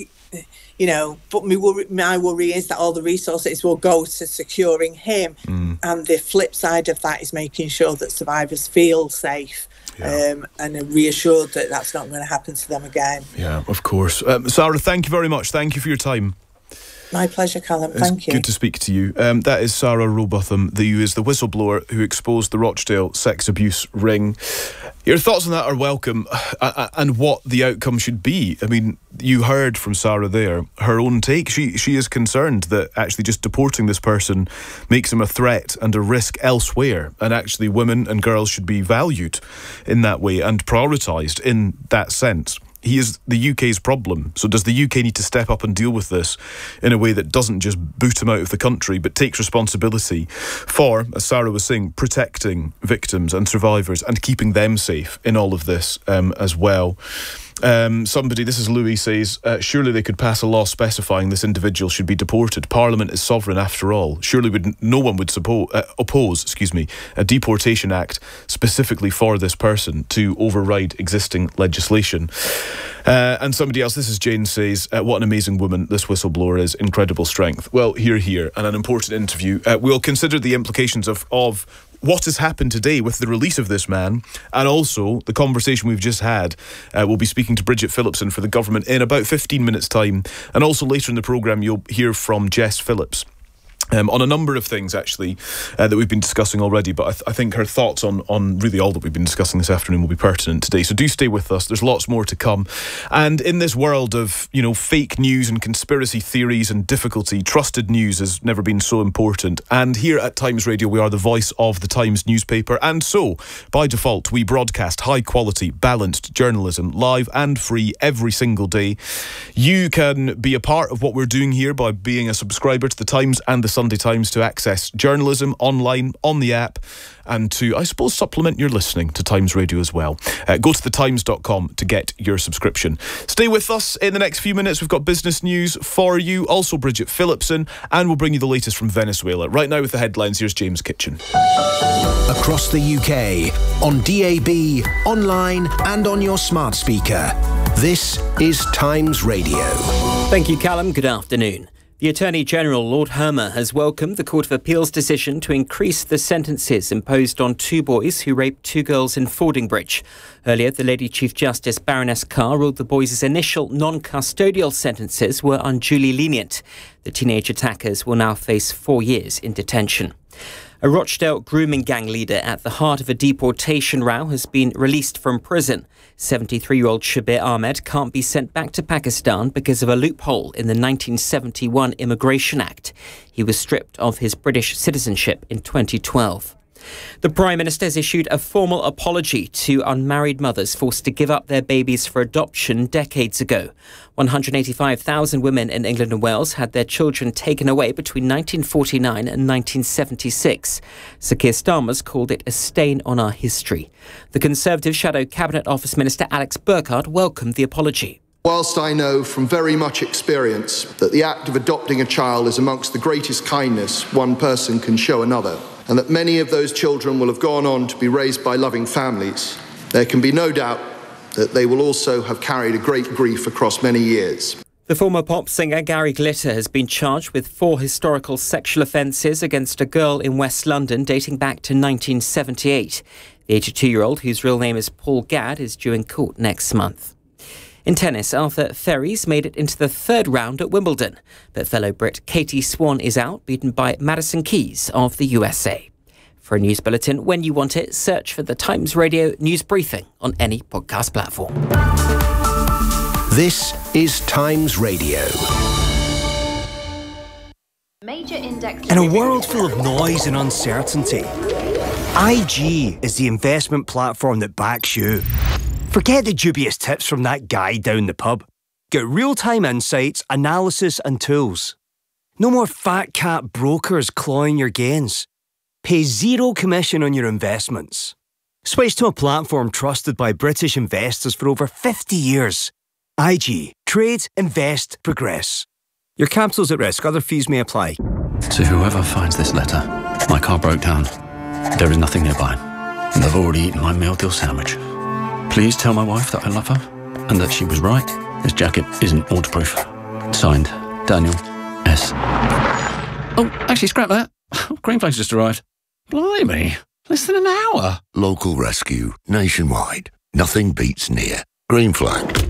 you know, but my worry, my worry is that all the resources will go to securing him. Mm. And the flip side of that is making sure that survivors feel safe. Yeah. Um, and are reassured that that's not going to happen to them again. Yeah, of course. Um, Sarah, thank you very much. Thank you for your time. My pleasure, Callum. It's Thank you. Good to speak to you. Um, that is Sarah Robotham, who is the whistleblower who exposed the Rochdale sex abuse ring. Your thoughts on that are welcome, uh, and what the outcome should be. I mean, you heard from Sarah there, her own take. She she is concerned that actually just deporting this person makes him a threat and a risk elsewhere, and actually women and girls should be valued in that way and prioritised in that sense. He is the U K's problem. So does the U K need to step up and deal with this in a way that doesn't just boot him out of the country, but takes responsibility for, as Sarah was saying, protecting victims and survivors and keeping them safe in all of this um, as well? Um, somebody, this is Louis, says, uh, surely they could pass a law specifying this individual should be deported. Parliament is sovereign after all. Surely would, no one would suppo- uh, oppose excuse me, a deportation act specifically for this person to override existing legislation. Uh, and somebody else, this is Jane, says, uh, what an amazing woman this whistleblower is. Incredible strength. Well, here, here, and an important interview. Uh, we'll consider the implications of, of what has happened today with the release of this man, and also the conversation we've just had. Uh, we'll be speaking to Bridget Phillipson for the government in about fifteen minutes' time. And also later in the programme, you'll hear from Jess Phillips, Um, on a number of things, actually, uh, that we've been discussing already, but I, th- I think her thoughts on, on really all that we've been discussing this afternoon will be pertinent today. So do stay with us. There's lots more to come. And in this world of, you know, fake news and conspiracy theories and difficulty, trusted news has never been so important. And here at Times Radio, we are the voice of the Times newspaper. And so, by default, we broadcast high-quality, balanced journalism, live and free every single day. You can be a part of what we're doing here by being a subscriber to the Times and the Sunday Times to access journalism online, on the app, and to, I suppose, supplement your listening to Times Radio as well. Uh, go to the times dot com to get your subscription. Stay with us in the next few minutes. We've got business news for you, also Bridget Phillipson, and we'll bring you the latest from Venezuela. Right now with the headlines, here's James Kitchen. Across the U K, on D A B, online and on your smart speaker. This is Times Radio. Thank you, Callum. Good afternoon. The Attorney General, Lord Hermer, has welcomed the Court of Appeal's decision to increase the sentences imposed on two boys who raped two girls in Fordingbridge. Earlier, the Lady Chief Justice Baroness Carr ruled the boys' initial non-custodial sentences were unduly lenient. The teenage attackers will now face four years in detention. A Rochdale grooming gang leader at the heart of a deportation row has been released from prison. seventy-three-year-old Shabir Ahmed can't be sent back to Pakistan because of a loophole in the nineteen seventy-one Immigration Act. He was stripped of his British citizenship in twenty twelve. The Prime Minister has issued a formal apology to unmarried mothers forced to give up their babies for adoption decades ago. one hundred eighty-five thousand women in England and Wales had their children taken away between nineteen forty-nine and nineteen seventy-six. Sir Keir Starmer's called it a stain on our history. The Conservative Shadow Cabinet Office Minister Alex Burkhardt welcomed the apology. Whilst I know from very much experience that the act of adopting a child is amongst the greatest kindness one person can show another, and that many of those children will have gone on to be raised by loving families, there can be no doubt that they will also have carried a great grief across many years. The former pop singer Gary Glitter has been charged with four historical sexual offences against a girl in West London dating back to nineteen seventy-eight. The eighty-two-year-old, whose real name is Paul Gadd, is due in court next month. In tennis, Arthur Ferries made it into the third round at Wimbledon, but fellow Brit Katie Swan is out, beaten by Madison Keys of the U S A. For a news bulletin, when you want it, search for the Times Radio News Briefing on any podcast platform. This is Times Radio. Major index. In a world full of noise and uncertainty, I G is the investment platform that backs you. Forget the dubious tips from that guy down the pub. Get real-time insights, analysis and tools. No more fat cat brokers clawing your gains. Pay zero commission on your investments. Switch to a platform trusted by British investors for over fifty years. I G. Trade, invest, progress. Your capital's at risk. Other fees may apply. To whoever finds this letter, my car broke down. There is nothing nearby. And I've already eaten my meal deal sandwich. Please tell my wife that I love her and that she was right. This jacket isn't waterproof. Signed, Daniel S. Oh, actually, scrap that. Green Flag's just arrived. Blimey, less than an hour. Local rescue, nationwide. Nothing beats near. Green Flag.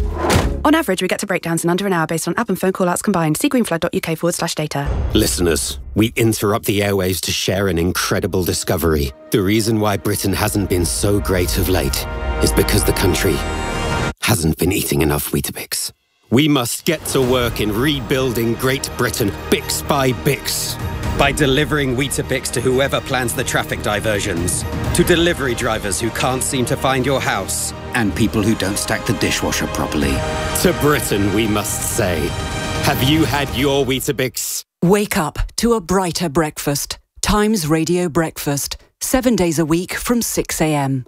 On average, we get to breakdowns in under an hour based on app and phone call-outs combined. See greenflag.uk forward slash data. Listeners, we interrupt the airwaves to share an incredible discovery. The reason why Britain hasn't been so great of late is because the country hasn't been eating enough Weetabix. We must get to work in rebuilding Great Britain, Bix by Bix. By delivering Weetabix to whoever plans the traffic diversions, to delivery drivers who can't seem to find your house, and people who don't stack the dishwasher properly. To Britain, we must say, have you had your Weetabix? Wake up to a brighter breakfast. Times Radio Breakfast. Seven days a week from six a.m.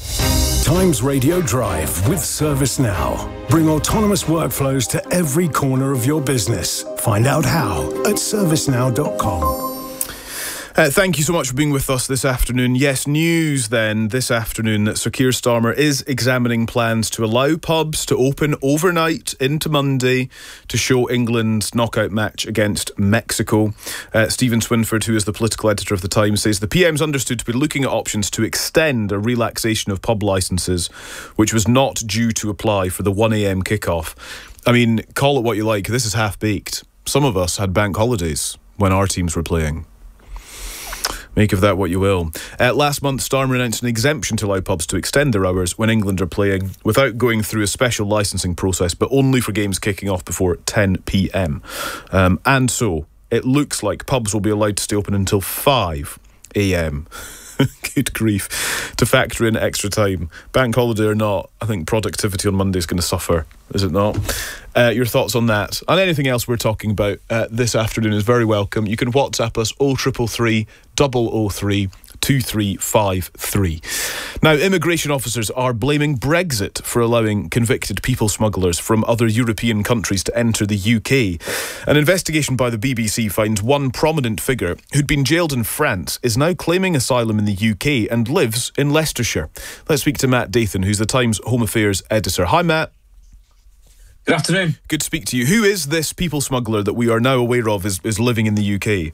Times Radio Drive with ServiceNow. Bring autonomous workflows to every corner of your business. Find out how at service now dot com. Uh, thank you so much for being with us this afternoon. Yes, news then this afternoon that Sir Keir Starmer is examining plans to allow pubs to open overnight into Monday to show England's knockout match against Mexico. Uh, Stephen Swinford, who is the political editor of The Times, says the P M's understood to be looking at options to extend a relaxation of pub licences, which was not due to apply for the one a.m. kickoff. I mean, call it what you like, this is half-baked. some of us had bank holidays when our teams were playing. Make of that what you will. Uh, last month, Starmer announced an exemption to allow pubs to extend their hours when England are playing without going through a special licensing process, but only for games kicking off before ten p.m. Um, and so, it looks like pubs will be allowed to stay open until five a.m. Good grief. To factor in extra time. Bank holiday or not, I think productivity on Monday is going to suffer, is it not? Uh, your thoughts on that and anything else we're talking about uh, this afternoon is very welcome. You can WhatsApp us oh three three three, oh oh three, two three five three. Now, immigration officers are blaming Brexit for allowing convicted people smugglers from other European countries to enter the U K. An investigation by the B B C finds one prominent figure who'd been jailed in France is now claiming asylum in the U K and lives in Leicestershire. Let's speak to Matt Dathan, who's the Times Home Affairs editor. Hi, Matt. Good afternoon. Good to speak to you. Who is this people smuggler that we are now aware of is, is living in the U K?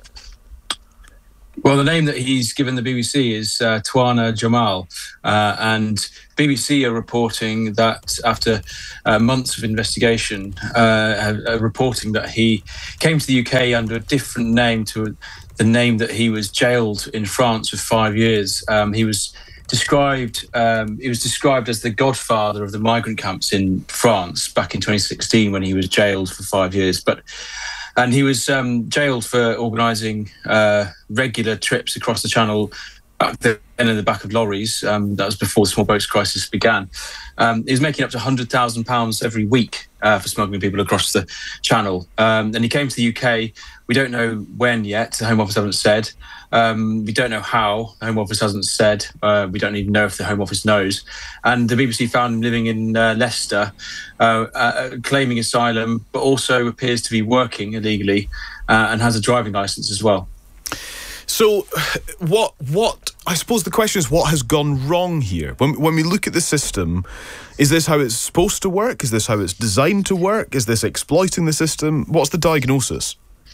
Well, the name that he's given the B B C is uh, Twana Jamal, uh, and B B C are reporting that after uh, months of investigation, uh, uh, reporting that he came to the U K under a different name to the name that he was jailed in France for five years. Um, he was described um, he was described as the godfather of the migrant camps in France back in twenty sixteen when he was jailed for five years. But And he was um, jailed for organising uh, regular trips across the Channel, back then in the back of lorries. Um, that was before the small boats crisis began. Um, he was making up to one hundred thousand pounds every week uh, for smuggling people across the Channel. Um, and he came to the U K. We don't know when yet. The Home Office haven't said. Um, we don't know how. The Home Office hasn't said. Uh, we don't even know if the Home Office knows. And the B B C found him living in uh, Leicester, uh, uh, claiming asylum, but also appears to be working illegally uh, and has a driving licence as well. So, what? What? I suppose the question is, what has gone wrong here? When when we look at the system, is this how it's supposed to work? Is this how it's designed to work? Is this exploiting the system? What's the diagnosis?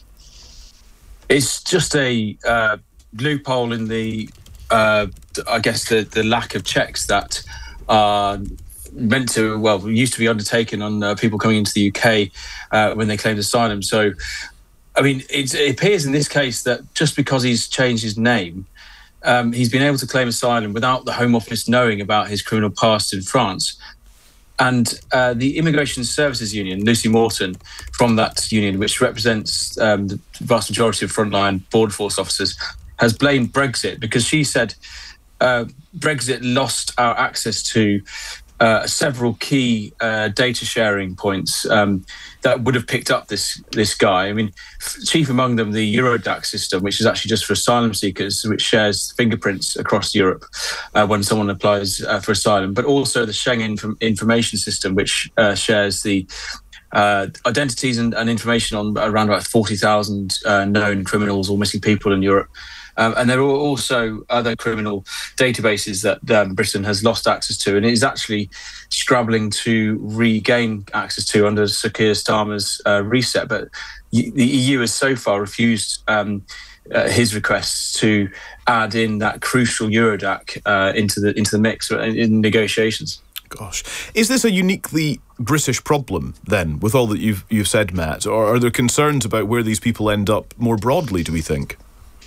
It's just a uh, loophole in the, uh, I guess, the, the lack of checks that are meant to, well, used to be undertaken on uh, people coming into the U K uh, when they claimed asylum. So, I mean, it, it appears in this case that just because he's changed his name, um, he's been able to claim asylum without the Home Office knowing about his criminal past in France. And uh, the Immigration Services Union, Lucy Morton, from that union, which represents um, the vast majority of frontline border force officers, has blamed Brexit because she said uh, Brexit lost our access to uh, several key uh, data sharing points um, that would have picked up this this guy. I mean, chief among them, the Eurodac system, which is actually just for asylum seekers, which shares fingerprints across Europe uh, when someone applies uh, for asylum, but also the Schengen Inf- information system, which uh, shares the uh, identities and, and information on around about forty thousand uh, known criminals or missing people in Europe. Um, and there are also other criminal databases that um, Britain has lost access to, and it is actually scrabbling to regain access to under Sir Keir Starmer's uh, reset. But y- the E U has so far refused um, uh, his requests to add in that crucial Eurodac uh, into the into the mix in negotiations. Gosh, is this a uniquely British problem then, with all that you've you've said, Matt, or are there concerns about where these people end up more broadly? Do we think?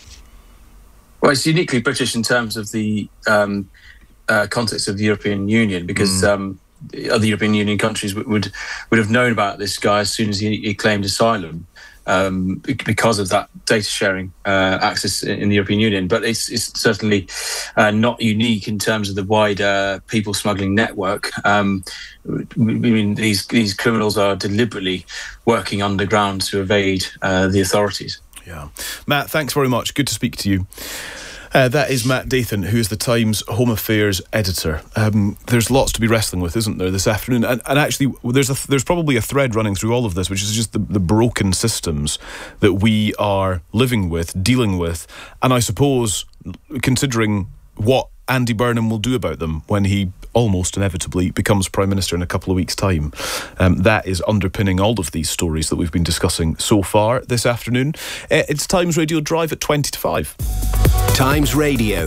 Well, it's uniquely British in terms of the um, uh, context of the European Union, because mm. um, other European Union countries would, would would have known about this guy as soon as he, he claimed asylum um, because of that data sharing uh, access in the European Union. But it's, it's certainly uh, not unique in terms of the wider people smuggling network. Um, I mean, these these criminals are deliberately working underground to evade uh, the authorities. Yeah. Matt, thanks very much. Good to speak to you. Uh, that is Matt Dathan, who is the Times Home Affairs editor. Um, there's lots to be wrestling with, isn't there, this afternoon? And, and actually, there's a, there's probably a thread running through all of this, which is just the, the broken systems that we are living with, dealing with. And I suppose, considering what Andy Burnham will do about them when he almost inevitably becomes Prime Minister in a couple of weeks' time. Um, that is underpinning all of these stories that we've been discussing so far this afternoon. Uh, it's Times Radio Drive at twenty to five. Times Radio,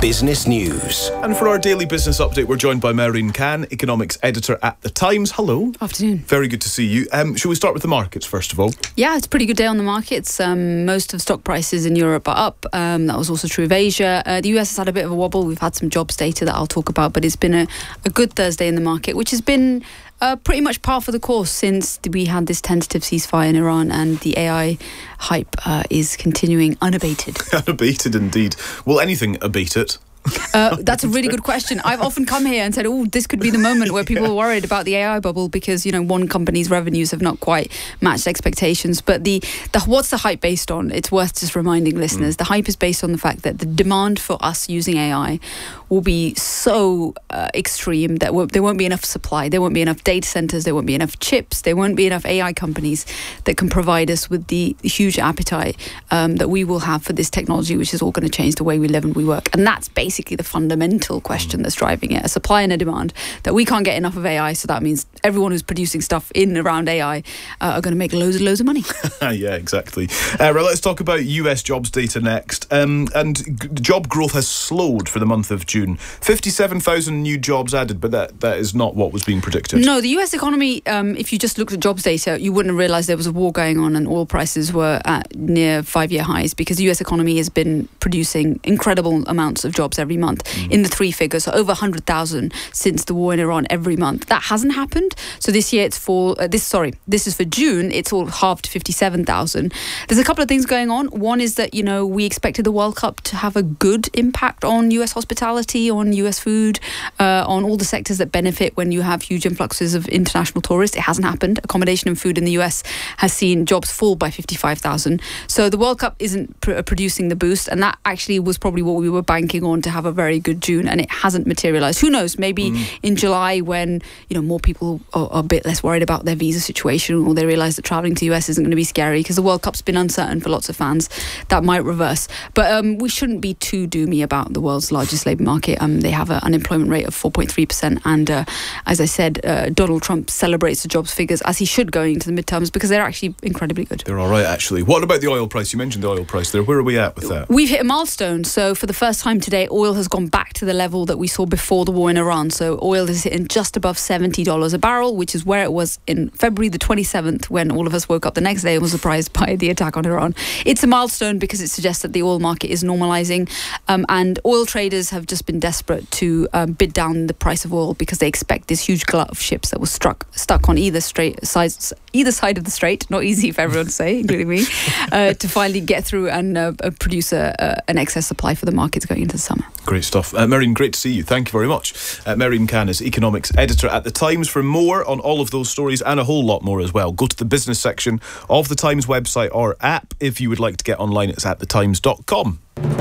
Business News. And for our daily business update, we're joined by Maureen Cann, economics editor at The Times. Hello. Afternoon. Very good to see you. Um, shall we start with the markets first of all? Yeah, it's a pretty good day on the markets. Um, most of stock prices in Europe are up. Um, that was also true of Asia. Uh, the U S has had a bit of a wobble. We've had some jobs data that I'll talk about, but it's been a, a good Thursday in the market, which has been Uh, pretty much par for the course since we had this tentative ceasefire in Iran, and the A I hype uh, is continuing unabated. Unabated indeed. Will anything abate it? Uh, that's a really good question. I've often come here and said, oh, this could be the moment where people are worried about the A I bubble because, you know, one company's revenues have not quite matched expectations. But the, the what's the hype based on? It's worth just reminding listeners. Mm. The hype is based on the fact that the demand for us using A I will be so uh, extreme that w- there won't be enough supply. There won't be enough data centers. There won't be enough chips. There won't be enough A I companies that can provide us with the huge appetite um, that we will have for this technology, which is all going to change the way we live and we work. And that's basically Basically, the fundamental question that's driving it: a supply and a demand. That we can't get enough of A I, so that means everyone who's producing stuff in and around A I uh, are going to make loads and loads of money. Yeah, exactly. Uh, right, let's talk about U S jobs data next. Um, and g- job growth has slowed for the month of June. fifty-seven thousand new jobs added, but that, that is not what was being predicted. No, the U S economy, um, if you just looked at jobs data, you wouldn't have realised there was a war going on and oil prices were at near five-year highs, because the U S economy has been producing incredible amounts of jobs every month mm. in the three figures, so over one hundred thousand since the war in Iran every month. That hasn't happened. So this year it's for, uh, this sorry, this is for June, it's all halved to fifty-seven thousand. There's a couple of things going on. One is that, you know, we expected the World Cup to have a good impact on U S hospitality, on U S food, uh, on all the sectors that benefit when you have huge influxes of international tourists. It hasn't happened. Accommodation and food in the U S has seen jobs fall by fifty-five thousand. So the World Cup isn't pr- producing the boost, and that actually was probably what we were banking on to have a very good June, and it hasn't materialised. Who knows, maybe mm. in July, when, you know, more people are, are a bit less worried about their visa situation, or they realise that travelling to the U S isn't going to be scary because the World Cup's been uncertain for lots of fans, that might reverse. But um, we shouldn't be too doomy about the world's largest labour market. Um, they have an unemployment rate of four point three percent, and uh, as I said, uh, Donald Trump celebrates the jobs figures, as he should, going into the midterms, because they're actually incredibly good. They're all right, actually. What about the oil price? You mentioned the oil price there. Where are we at with that? We've hit a milestone. So for the first time today, oil has gone back to the level that we saw before the war in Iran. So oil is hitting just above seventy dollars a barrel, which is where it was in February the twenty-seventh, when all of us woke up the next day and were surprised by the attack on Iran. It's a milestone because it suggests that the oil market is normalising, um, and oil traders have just been desperate to um, bid down the price of oil because they expect this huge glut of ships that was struck stuck on either straight sides, either side of the strait. Not easy for everyone to say, including me, uh, to finally get through and uh, produce a, uh, an excess supply for the markets going into the summer. Great stuff. Uh, Maureen, great to see you. Thank you very much. Uh, Maureen Cann is economics editor at The Times. For more on all of those stories and a whole lot more as well, go to the business section of The Times website or app. If you would like to get online, it's at the times dot com.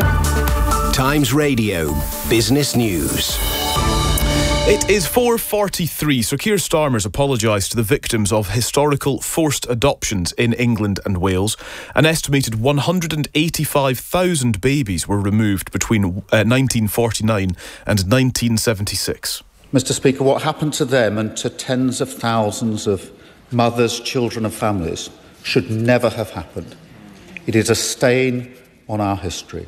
Times Radio Business News. It is four forty-three. Sir Keir Starmer's apologised to the victims of historical forced adoptions in England and Wales. An estimated one hundred eighty-five thousand babies were removed between uh, nineteen forty-nine and nineteen seventy-six. Mister Speaker, what happened to them and to tens of thousands of mothers, children and families should never have happened. It is a stain on our history.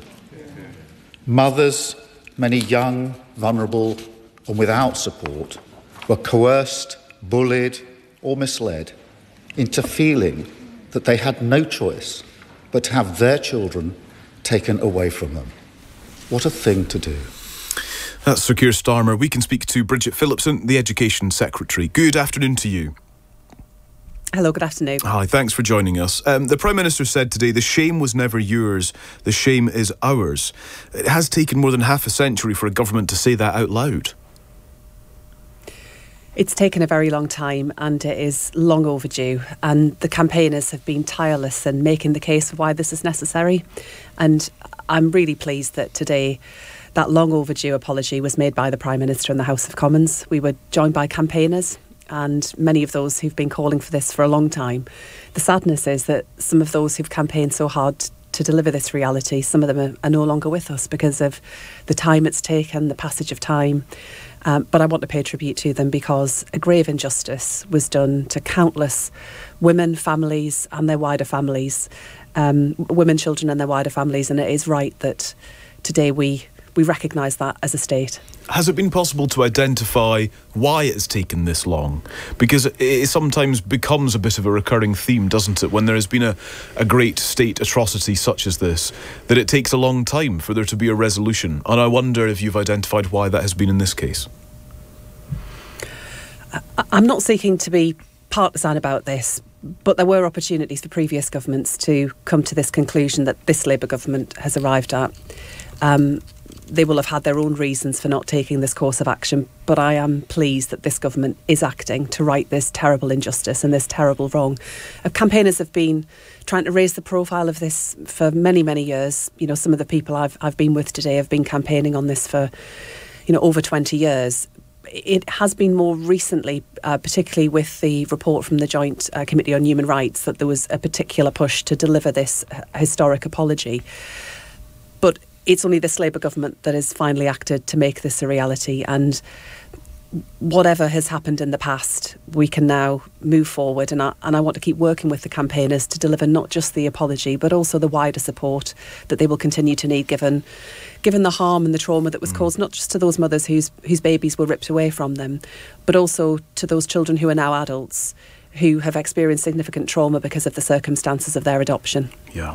Mothers, many young, vulnerable and without support, were coerced, bullied or misled into feeling that they had no choice but to have their children taken away from them. What a thing to do. That's Sir Keir Starmer. We can speak to Bridget Phillipson, the Education Secretary. Good afternoon to you. Hello, good afternoon. Hi, thanks for joining us. Um, the Prime Minister said today, the shame was never yours, the shame is ours. It has taken more than half a century for a government to say that out loud. It's taken a very long time and it is long overdue, and the campaigners have been tireless in making the case for why this is necessary, and I'm really pleased that today that long overdue apology was made by the Prime Minister in the House of Commons. We were joined by campaigners and many of those who've been calling for this for a long time. The sadness is that some of those who've campaigned so hard to deliver this reality, some of them are, are no longer with us because of the time it's taken, the passage of time. Um, but I want to pay tribute to them because a grave injustice was done to countless women, families and their wider families, um, women, children and their wider families. And it is right that today we we recognise that as a state. Has it been possible to identify why it has taken this long? Because it sometimes becomes a bit of a recurring theme, doesn't it, when there has been a, a great state atrocity such as this, that it takes a long time for there to be a resolution. And I wonder if you've identified why that has been in this case. I'm not seeking to be partisan about this, but there were opportunities for previous governments to come to this conclusion that this Labour government has arrived at. Um, they will have had their own reasons for not taking this course of action, but I am pleased that this government is acting to right this terrible injustice and this terrible wrong. Uh, campaigners have been trying to raise the profile of this for many, many years. You know, some of the people I've I've been with today have been campaigning on this for, you know, over twenty years. It has been more recently, uh, particularly with the report from the Joint uh, Committee on Human Rights, that there was a particular push to deliver this uh, historic apology. But it's only this Labour government that has finally acted to make this a reality, and whatever has happened in the past, we can now move forward, and I, and I want to keep working with the campaigners to deliver not just the apology but also the wider support that they will continue to need, given given the harm and the trauma that was mm. caused not just to those mothers whose whose babies were ripped away from them, but also to those children who are now adults who have experienced significant trauma because of the circumstances of their adoption. Yeah.